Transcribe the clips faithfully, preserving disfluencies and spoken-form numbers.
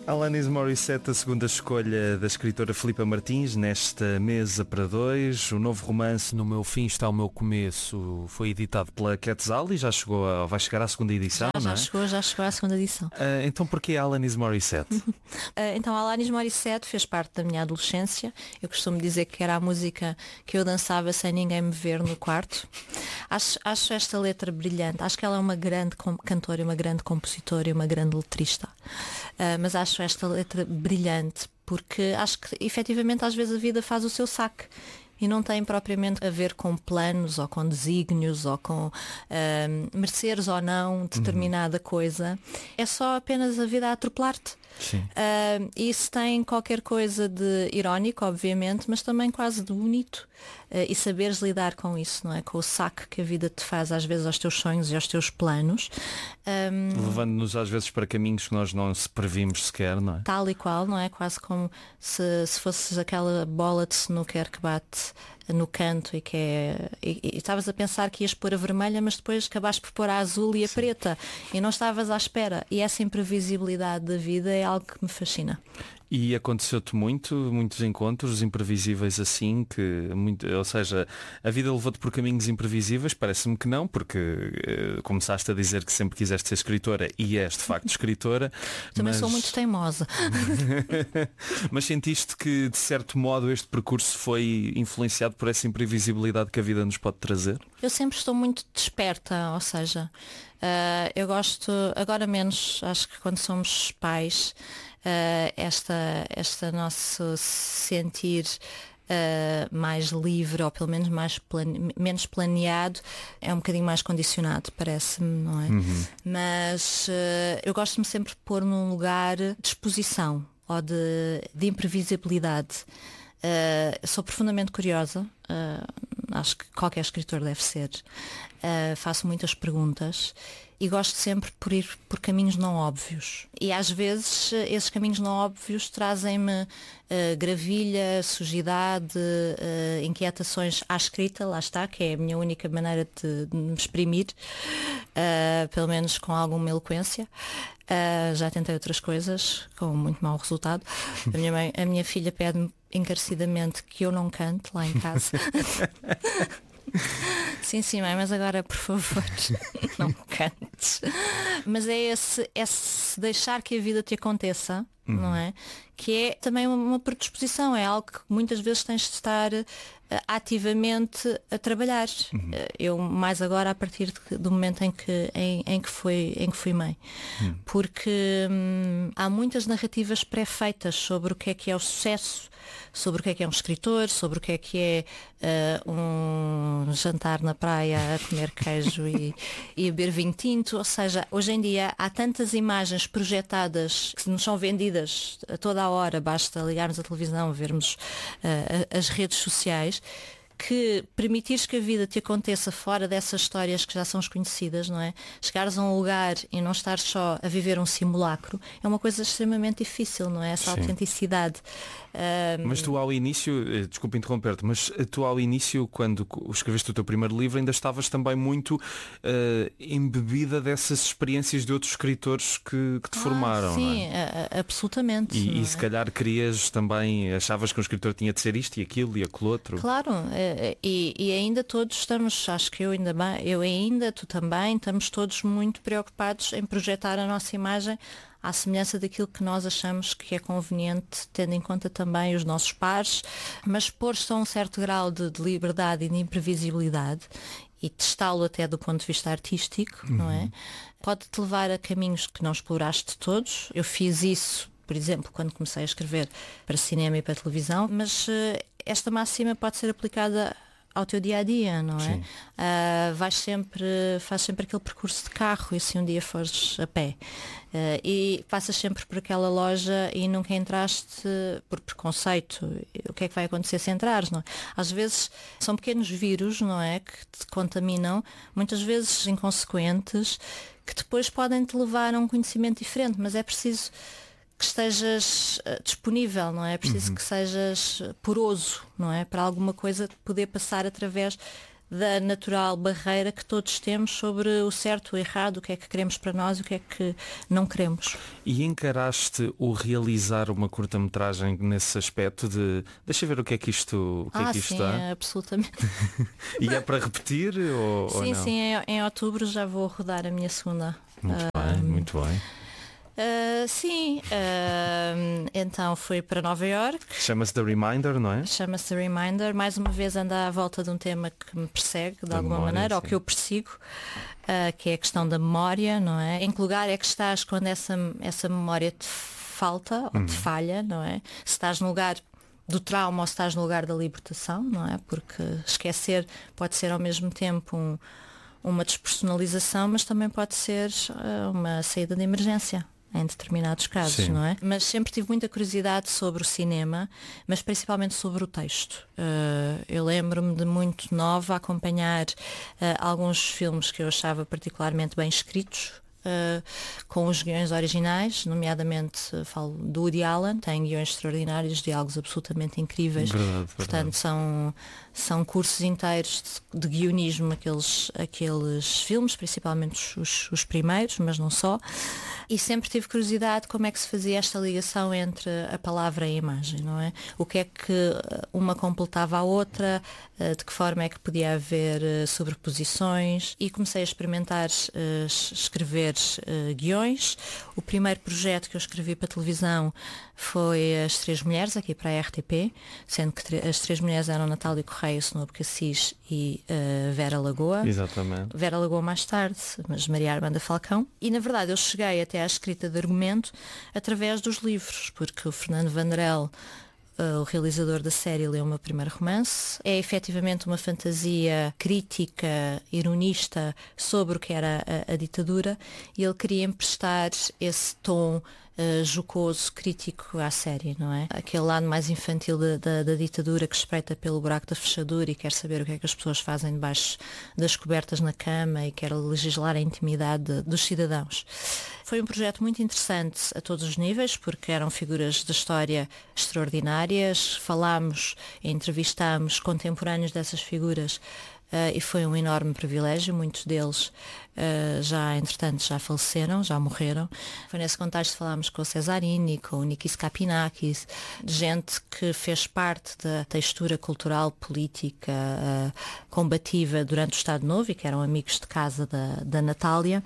Alanis Morissette, a segunda escolha da escritora Filipa Martins nesta mesa para dois. O novo romance No Meu Fim Está o Meu Começo foi editado pela Quetzal e já chegou a, vai chegar à segunda edição, já, não é? Já chegou, já chegou à segunda edição. Uh, então porquê Alanis Morissette? uh, então a Alanis Morissette fez parte da minha adolescência. Eu costumo dizer que era a música que eu dançava sem ninguém me ver no quarto. Acho, acho esta letra brilhante. Acho que ela é uma grande cantora, uma grande compositora e uma grande letrista. Uh, mas acho esta letra brilhante porque acho que efetivamente às vezes a vida faz o seu saque e não tem propriamente a ver com planos ou com desígnios ou com uh, mereceres ou não determinada uhum. coisa. É só apenas a vida a atropelar-te. Sim. Uh, isso tem qualquer coisa de irónico, obviamente, mas também quase de bonito. Uh, e saberes lidar com isso, não é? Com o saque que a vida te faz às vezes aos teus sonhos e aos teus planos. Um, Levando-nos às vezes para caminhos que nós não se previmos sequer, não é? Tal e qual, não é? Quase como se, se fosses aquela bola de snooker que bate no canto e que é... E estavas a pensar que ias pôr a vermelha, mas depois acabaste por pôr a azul e a Sim. preta. E não estavas à espera. E essa imprevisibilidade da vida é algo que me fascina. E aconteceu-te muito, muitos encontros imprevisíveis assim, que muito, ou seja, a vida levou-te por caminhos imprevisíveis? Parece-me que não, porque eh, começaste a dizer que sempre quiseste ser escritora e és de facto escritora. Também mas... sou muito teimosa. Mas sentiste que de certo modo este percurso foi influenciado por essa imprevisibilidade que a vida nos pode trazer? Eu sempre estou muito desperta, ou seja, uh, eu gosto, agora menos, acho que quando somos pais, Uh, esta, esta nosso sentir uh, mais livre, ou pelo menos mais plane... menos planeado, é um bocadinho mais condicionado, parece-me, não é? Uhum. Mas uh, eu gosto-me sempre de pôr num lugar de exposição ou de, de imprevisibilidade. Uh, sou profundamente curiosa, uh, acho que qualquer escritor deve ser. Uh, faço muitas perguntas e gosto sempre por ir por caminhos não óbvios. E às vezes esses caminhos não óbvios trazem-me uh, gravilha, sujidade, uh, inquietações à escrita, lá está, que é a minha única maneira de, de me exprimir, uh, pelo menos com alguma eloquência. Uh, já tentei outras coisas com muito mau resultado. A minha, mãe, a minha filha pede-me encarecidamente que eu não cante lá em casa. Sim, sim, mãe, mas agora por favor não cantes. Mas é esse, esse deixar que a vida te aconteça, uhum. não é? Que é também uma predisposição, é algo que muitas vezes tens de estar uh, ativamente a trabalhar. Uhum. Uh, eu mais agora a partir de, do momento em que, em, em que, fui, em que fui mãe. Uhum. Porque hum, há muitas narrativas pré-feitas sobre o que é que é o sucesso, sobre o que é que é um escritor, sobre o que é que é uh, um jantar na praia a comer queijo e, e beber vinho tinto. Ou seja, hoje em dia há tantas imagens projetadas que nos são vendidas a toda a hora, basta ligarmos a televisão, vermos uh, as redes sociais, que permitires que a vida te aconteça fora dessas histórias que já são desconhecidas, não é? Chegares a um lugar e não estares só a viver um simulacro é uma coisa extremamente difícil, não é? Essa Sim. autenticidade. Um... Mas tu ao início, desculpa interromper-te, mas tu ao início, quando escreveste o teu primeiro livro, ainda estavas também muito uh, embebida dessas experiências de outros escritores que, que te ah, formaram, sim, não é? a, absolutamente. E, e é? se calhar querias também, achavas que um escritor tinha de ser isto e aquilo e aquele outro. Claro, e, e ainda todos estamos, acho que eu ainda bem, eu ainda, tu também, estamos todos muito preocupados em projetar a nossa imagem à semelhança daquilo que nós achamos que é conveniente, tendo em conta também os nossos pares, mas pôr-se a um certo grau de, de liberdade e de imprevisibilidade e testá-lo até do ponto de vista artístico, uhum. não é? Pode-te levar a caminhos que não exploraste todos. Eu fiz isso, por exemplo, quando comecei a escrever para cinema e para televisão, mas uh, esta máxima pode ser aplicada ao teu dia-a-dia, não é? Uh, vais sempre, fazes sempre aquele percurso de carro e se um dia fores a pé uh, e passas sempre por aquela loja e nunca entraste por preconceito, o que é que vai acontecer se entrares, não é? Às vezes são pequenos vírus, não é? Que te contaminam, muitas vezes inconsequentes, que depois podem te levar a um conhecimento diferente, mas é preciso que estejas uh, disponível, não é? É preciso uhum. que sejas poroso, não é? Para alguma coisa poder passar através da natural barreira que todos temos sobre o certo, o errado, o que é que queremos para nós e o que é que não queremos. E encaraste o realizar uma curta-metragem nesse aspecto de deixa ver o que é que isto, o que ah, é que isto sim, dá? É, absolutamente. E é para repetir ou, sim, ou não? Sim, em, em outubro já vou rodar a minha segunda. Muito uh, bem, muito bem. Uh, sim, uh, então fui para Nova Iorque. Chama-se The Reminder, não é? Chama-se The Reminder. Mais uma vez anda à volta de um tema que me persegue de da alguma memória, maneira, sim. Ou que eu persigo, uh, que é a questão da memória, não é? Em que lugar é que estás quando essa, essa memória te falta ou uhum. te falha, não é? Se estás no lugar do trauma ou se estás no lugar da libertação, não é? Porque esquecer pode ser ao mesmo tempo um, uma despersonalização, mas também pode ser uh, uma saída de emergência. Em determinados casos, Sim. não é? Mas sempre tive muita curiosidade sobre o cinema, mas principalmente sobre o texto. Uh, eu lembro-me de muito nova acompanhar uh, alguns filmes que eu achava particularmente bem escritos, Uh, com os guiões originais, nomeadamente uh, falo do Woody Allen, tem guiões extraordinários, diálogos absolutamente incríveis. Verdade, Portanto, verdade. São, são cursos inteiros de, de guionismo, aqueles, aqueles filmes, principalmente os, os primeiros, mas não só. E sempre tive curiosidade como é que se fazia esta ligação entre a palavra e a imagem, não é? O que é que uma completava a outra, uh, de que forma é que podia haver uh, sobreposições, e comecei a experimentar uh, escrever Uh, guiões. O primeiro projeto que eu escrevi para a televisão foi As Três Mulheres, aqui para a R T P, sendo que as Três Mulheres eram Natália Correia, Snoop Cassis e uh, Vera Lagoa. Exatamente. Vera Lagoa mais tarde, mas Maria Armanda Falcão. E na verdade eu cheguei até à escrita de argumento através dos livros, porque o Fernando Vanderel, Uh, o realizador da série, leu o meu primeiro romance. É efetivamente uma fantasia crítica, ironista sobre o que era a, a ditadura, e ele queria emprestar esse tom uh, jocoso, crítico à série, não é? Aquele lado mais infantil da, da, da ditadura que espreita pelo buraco da fechadura e quer saber o que é que as pessoas fazem debaixo das cobertas na cama e quer legislar a intimidade de, dos cidadãos. Foi um projeto muito interessante a todos os níveis, porque eram figuras da história extraordinárias. Falámos, entrevistámos contemporâneos dessas figuras uh, e foi um enorme privilégio. Muitos deles uh, já, entretanto, já faleceram, já morreram. Foi nesse contexto que falámos com o Cesarini, com o Nikis Kapinakis, gente que fez parte da textura cultural, política, uh, combativa durante o Estado Novo e que eram amigos de casa da, da Natália.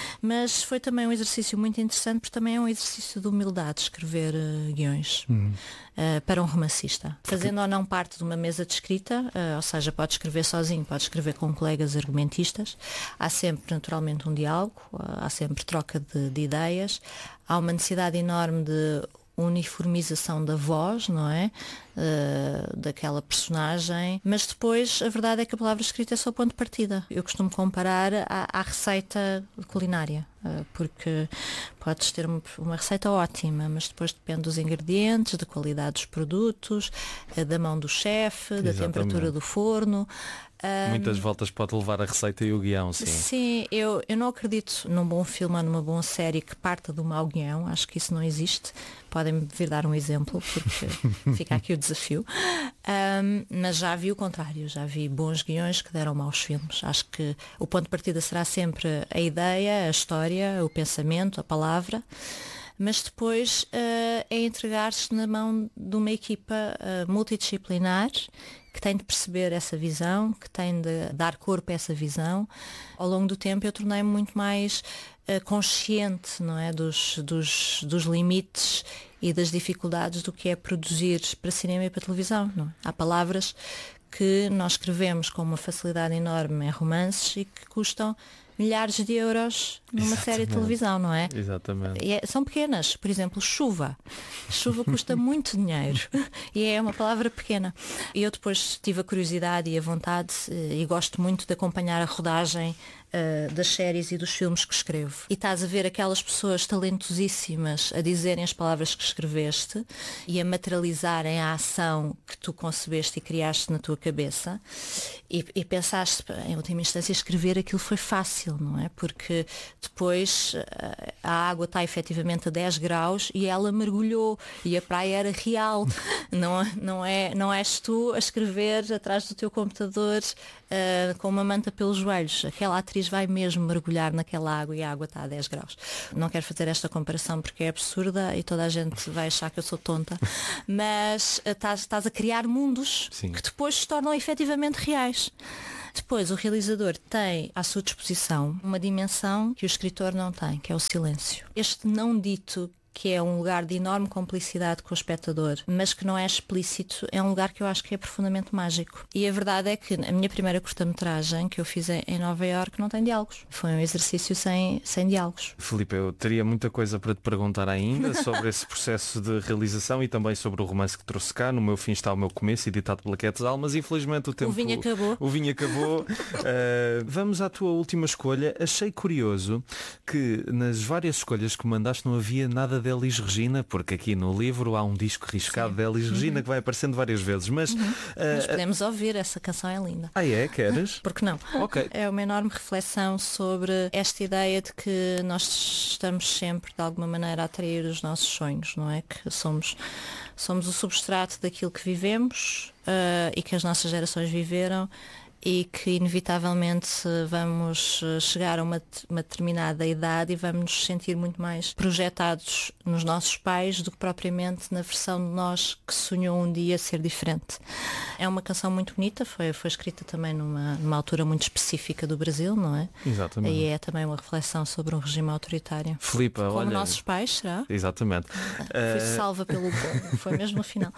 Mas foi também um exercício muito interessante, porque também é um exercício de humildade escrever uh, guiões uhum. uh, para um romancista. Fazendo ou não parte de uma mesa de escrita, uh, ou seja, pode escrever sozinho, pode escrever com colegas argumentistas. Há sempre, naturalmente, um diálogo, uh, há sempre troca de, de ideias. Há uma necessidade enorme de uniformização da voz, não é? Uh, daquela personagem, mas depois a verdade é que a palavra escrita é só o ponto de partida. Eu costumo comparar à, à receita culinária, uh, porque podes ter uma, uma receita ótima, mas depois depende dos ingredientes, da qualidade dos produtos, uh, da mão do chefe, da temperatura do forno. Um, Muitas voltas pode levar a receita e o guião, sim. Sim, eu, eu não acredito num bom filme ou numa boa série que parta do mau guião, acho que isso não existe. Podem-me vir dar um exemplo, porque fica aqui o desafio. Um, mas já vi o contrário, já vi bons guiões que deram maus filmes. Acho que o ponto de partida será sempre a ideia, a história, o pensamento, a palavra. Mas depois uh, é entregar-se na mão de uma equipa uh, multidisciplinar que tem de perceber essa visão, que tem de dar corpo a essa visão. Ao longo do tempo eu tornei-me muito mais uh, consciente, não é, dos, dos, dos limites e das dificuldades do que é produzir para cinema e para televisão. Não é? Há palavras que nós escrevemos com uma facilidade enorme em romances e que custam milhares de euros numa Exatamente. série de televisão, não é? Exatamente. E é, são pequenas, por exemplo, chuva. Chuva custa muito dinheiro e é uma palavra pequena. E eu depois tive a curiosidade e a vontade e gosto muito de acompanhar a rodagem uh, das séries e dos filmes que escrevo. E estás a ver aquelas pessoas talentosíssimas a dizerem as palavras que escreveste e a materializarem a ação que tu concebeste e criaste na tua cabeça. E, e pensaste, em última instância, escrever aquilo foi fácil, não é? Porque depois a água está efetivamente a dez graus e ela mergulhou e a praia era real. Não, não, é, não és tu a escrever atrás do teu computador uh, com uma manta pelos joelhos. Aquela atriz vai mesmo mergulhar naquela água e a água está a dez graus. Não quero fazer esta comparação porque é absurda e toda a gente vai achar que eu sou tonta, mas uh, estás, estás a criar mundos Sim. que depois se tornam efetivamente reais. Depois, o realizador tem à sua disposição uma dimensão que o escritor não tem, que é o silêncio. Este não dito, que é um lugar de enorme complicidade com o espectador, mas que não é explícito, é um lugar que eu acho que é profundamente mágico. E a verdade é que a minha primeira curta-metragem que eu fiz em Nova Iorque não tem diálogos. Foi um exercício sem, sem diálogos. Filipe, eu teria muita coisa para te perguntar ainda sobre esse processo de realização e também sobre o romance que trouxe cá. No meu fim está o meu começo, editado pela Quetzal, mas infelizmente o tempo... O vinho acabou. O vinho acabou. uh, vamos à tua última escolha. Achei curioso que nas várias escolhas que mandaste não havia nada de Elis Regina, porque aqui no livro há um disco riscado Sim. de Elis Regina uhum. que vai aparecendo várias vezes, mas, uhum. uh, mas podemos ouvir, essa canção é linda. Ah é? Queres? Porque não? Okay. É uma enorme reflexão sobre esta ideia de que nós estamos sempre de alguma maneira a atrair os nossos sonhos, não é? Que somos, somos o substrato daquilo que vivemos uh, e que as nossas gerações viveram e que inevitavelmente vamos chegar a uma, uma determinada idade e vamos nos sentir muito mais projetados nos nossos pais do que propriamente na versão de nós que sonhou um dia ser diferente. É uma canção muito bonita, foi, foi escrita também numa, numa altura muito específica do Brasil, não é? Exatamente. E é também uma reflexão sobre um regime autoritário. Filipe, Como olha... nossos pais, será? Exatamente. Foi uh... salva pelo povo, foi mesmo no final.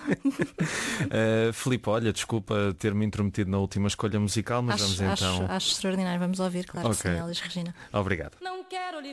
uh, Filipe, olha, desculpa ter-me intrometido na última escolha musical, mas acho, vamos então... Acho, acho extraordinário, vamos ouvir, claro, okay. que sim, Elis Regina. Obrigado. Não quero lhe